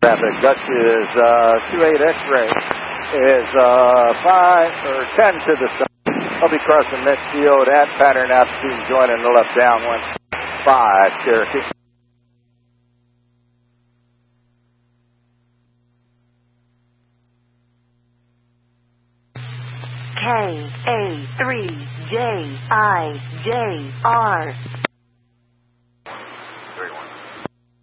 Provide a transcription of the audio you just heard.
Traffic. Dutch is 28 X-ray is 10 to the stop. I'll be crossing midfield at pattern altitude, joining the left downwind. 5 Cherokee. KA3JIJR